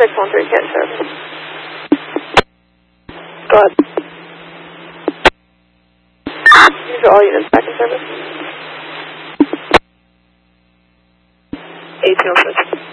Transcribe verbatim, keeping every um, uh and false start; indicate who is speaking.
Speaker 1: six one three, can service. Go ahead. These are all units back in service. eighteen oh six.